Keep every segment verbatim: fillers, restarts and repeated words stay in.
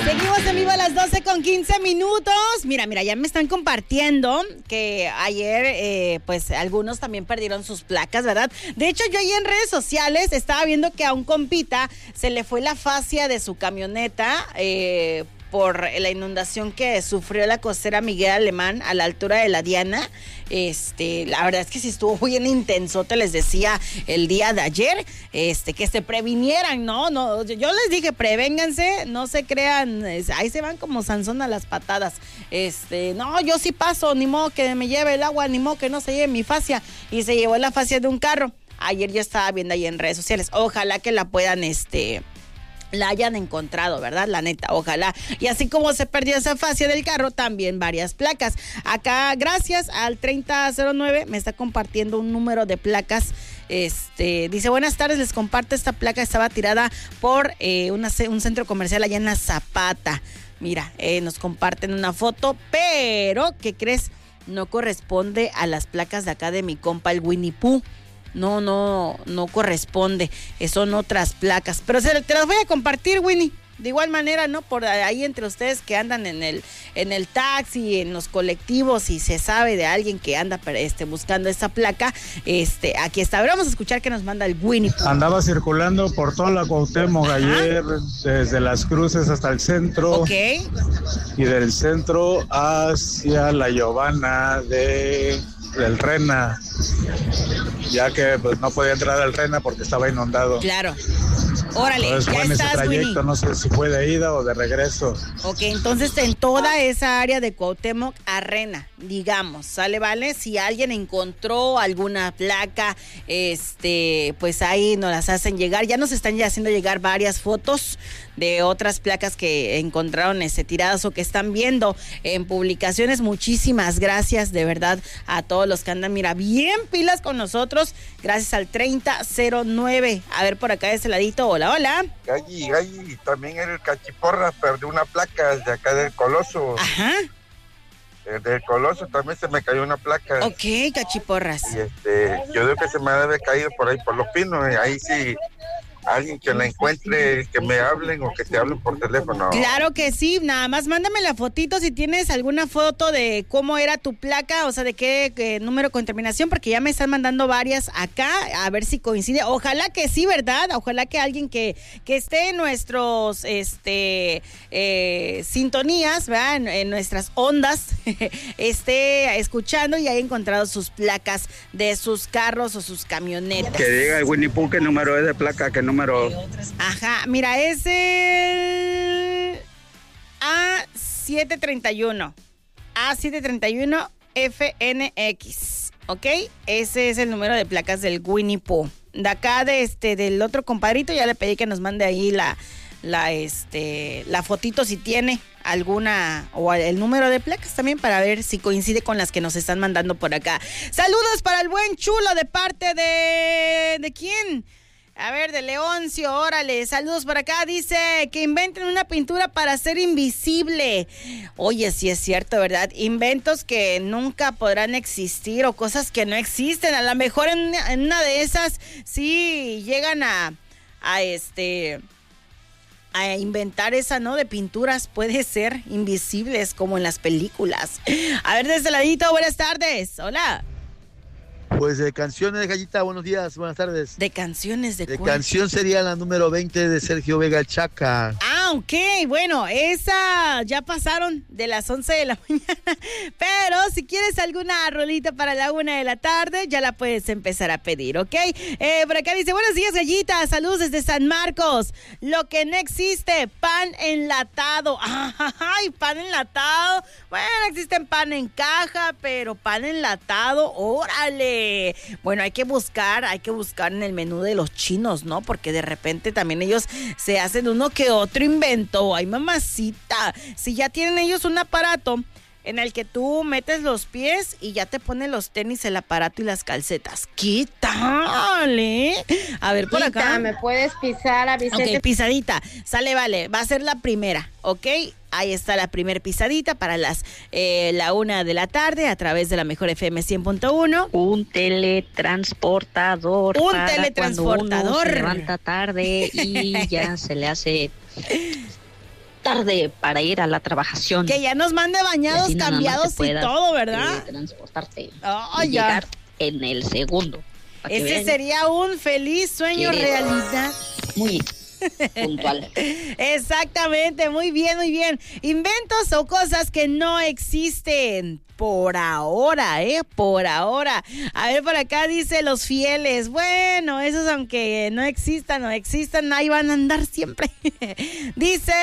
Seguimos en vivo a las doce con quince minutos. Mira, mira, ya me están compartiendo que ayer, eh, pues, algunos también perdieron sus placas, ¿verdad? De hecho, yo ahí en redes sociales estaba viendo que a un compita se le fue la fascia de su camioneta, eh, por la inundación que sufrió la costera Miguel Alemán a la altura de la Diana. Este, la verdad es que sí estuvo bien intenso, te les decía el día de ayer, este, que se previnieran, ¿no? No, yo les dije, prevénganse, no se crean, ahí se van como Sansón a las patadas. Este, no, yo sí paso, ni modo que me lleve el agua, ni modo que no se lleve mi fascia, y se llevó la fascia de un carro. Ayer yo estaba viendo ahí en redes sociales, ojalá que la puedan, este... la hayan encontrado, ¿verdad? La neta, ojalá. Y así como se perdió esa fascia del carro, también varias placas. Acá, gracias al treinta cero nueve, me está compartiendo un número de placas. Este, dice, buenas tardes, les comparto esta placa, estaba tirada por eh, una, un centro comercial allá en la Zapata. Mira, eh, nos comparten una foto, pero, ¿qué crees? No corresponde a las placas de acá de mi compa, el Winnie Pooh. No, no, no corresponde, son otras placas, pero se, te las voy a compartir, Winnie, de igual manera, ¿no? Por ahí entre ustedes que andan en el en el taxi, en los colectivos, y se sabe de alguien que anda este, buscando esa placa, este, aquí está. A ver, vamos a escuchar qué nos manda el Winnie. Andaba circulando por toda la Cuauhtémoc ayer, desde Las Cruces hasta el centro. Ok. Y del centro hacia la Giovanna de... del Rena, ya que pues no podía entrar al Rena porque estaba inundado. Claro. Órale, entonces, ya fue estás, en ese trayecto, Winnie. No sé si fue de ida o de regreso. Ok, entonces en toda esa área de Cuauhtémoc a Rena, digamos, ¿sale, vale? Si alguien encontró alguna placa, este, pues ahí nos las hacen llegar. Ya nos están ya haciendo llegar varias fotos de otras placas que encontraron este, tiradas o que están viendo en publicaciones. Muchísimas gracias, de verdad, a todos los que andan, mira, bien pilas con nosotros, gracias al treinta cero nueve. A ver, por acá de ese ladito, hola, hola. Galli, Galli, también el Cachiporra perdió una placa de acá del Coloso. Ajá. El del Coloso también se me cayó una placa. Ok, Cachiporras. Y este, yo digo que se me debe caído por ahí, por los pinos, y ahí sí... alguien que la encuentre, que me hablen o que te hablen por teléfono. Claro que sí, nada más mándame la fotito si tienes alguna foto de cómo era tu placa, o sea, de qué, qué número con terminación, porque ya me están mandando varias acá, a ver si coincide. Ojalá que sí, ¿verdad? Ojalá que alguien que, que esté en nuestros este eh, sintonías, ¿verdad? En, en nuestras ondas, esté escuchando y haya encontrado sus placas de sus carros o sus camionetas. Que diga el Winnie Pooh qué número es de placa, qué número. Ajá, mira, es el A siete treinta y uno. A siete treinta y uno F N X. ¿Ok? Ese es el número de placas del Winnie Pooh. De acá, de este, del otro compadrito, ya le pedí que nos mande ahí la, la, este, la fotito si tiene alguna, o el número de placas también, para ver si coincide con las que nos están mandando por acá. Saludos para el buen Chulo de parte de... ¿De quién? A ver, de Leoncio, órale, saludos por acá, dice que inventen una pintura para ser invisible. Oye, sí es cierto, ¿verdad? Inventos que nunca podrán existir o cosas que no existen. A lo mejor en, en una de esas sí llegan a, a este... a inventar esa, ¿no? De pinturas, puede ser invisibles como en las películas. A ver, desde el ladito, buenas tardes, hola. Pues de canciones, Gallita, buenos días, buenas tardes. ¿De canciones de, de cuál? Canción sería la número veinte de Sergio Vega Chaca. Ah, ok, bueno, esa ya pasaron de las once de la mañana, pero si quieres alguna rolita para la una de la tarde, ya la puedes empezar a pedir, ¿ok? Eh, por acá dice, buenos días, Gallita, saludos desde San Marcos. Lo que no existe, pan enlatado. Ay, pan enlatado. Bueno, existen pan en caja, pero pan enlatado, órale. Bueno, hay que buscar, hay que buscar en el menú de los chinos, ¿no? Porque de repente también ellos se hacen uno que otro invento. Ay, mamacita, si ya tienen ellos un aparato en el que tú metes los pies y ya te ponen los tenis, el aparato y las calcetas. ¿Qué tal, eh? A ver, por acá. ¿Me puedes pisar a Vicente? Ok, pisadita. Sale, vale. Va a ser la primera, ¿ok? Ahí está la primer pisadita para las eh, la una de la tarde a través de la Mejor F M cien punto uno. Un teletransportador. Un para teletransportador. Cuando uno se levanta tarde y ya se le hace tarde para ir a la trabajación. Que ya nos mande bañados, y cambiados y todo, ¿verdad? Eh, transportarte oh, y ya. llegar en el segundo. Ese sería un feliz sueño realidad. Muy puntual. Exactamente, muy bien, muy bien. Inventos o cosas que no existen por ahora, ¿eh? Por ahora. A ver, por acá dice los fieles. Bueno, esos aunque no existan o existan, ahí van a andar siempre. Dice...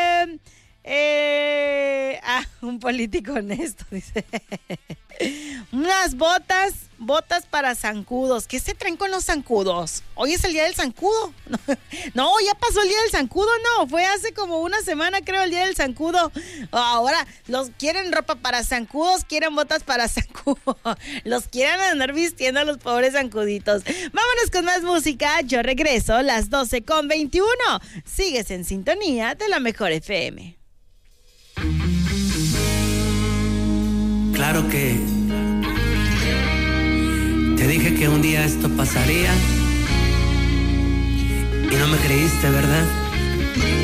Eh, ah, un político honesto, dice. Unas botas, botas para zancudos. ¿Qué se traen con los zancudos? Hoy es el día del zancudo. No, ya pasó el día del zancudo, no. Fue hace como una semana, creo, el día del zancudo. Ahora, los quieren ropa para zancudos, quieren botas para zancudos. Los quieren andar vistiendo a los pobres zancuditos. Vámonos con más música. Yo regreso, las doce con veintiuno. Sigues en sintonía de la Mejor F M. Claro que te dije que un día esto pasaría y no me creíste, ¿verdad?